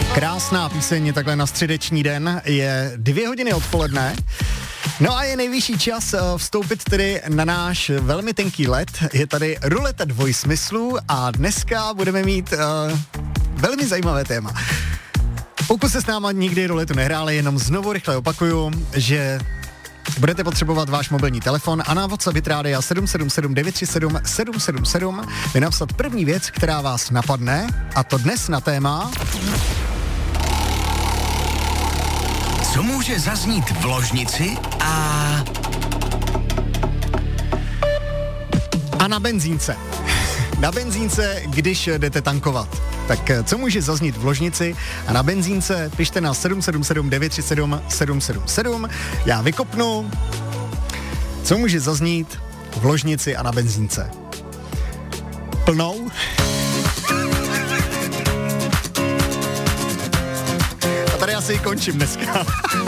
Krásná píseň takhle na středeční den, je 2 hodiny odpoledne. No a je nejvyšší čas vstoupit tedy na náš velmi tenký led. Je tady ruleta dvojsmyslů a dneska budeme mít velmi zajímavé téma. Pokud se s náma nikdy ruletu nehráli, jenom znovu rychle opakuju, že budete potřebovat váš mobilní telefon a na WhatsApp Rádia 777 937 777 vy napsat první věc, která vás napadne, a to dnes na téma... Co může zaznít v ložnici a na benzínce. Na benzínce, když jdete tankovat. Tak co může zaznít v ložnici a na benzínce, pište na 777 937 777. Já vykopnu, co může zaznít v ložnici a na benzínce. Plnou. A tady asi končím dneska.